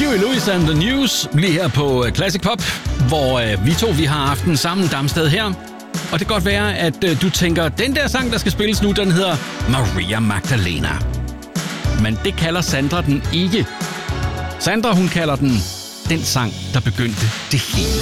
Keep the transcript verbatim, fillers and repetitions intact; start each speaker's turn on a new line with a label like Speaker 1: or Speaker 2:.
Speaker 1: Huey Lewis and the News lige her på Classic Pop, hvor øh, vi to vi har haft en sammen Damsted her. Og det kan godt være, at øh, du tænker, den der sang, der skal spilles nu, den hedder Maria Magdalena. Men det kalder Sandra den ikke. Sandra, hun kalder den den sang, der begyndte det hele.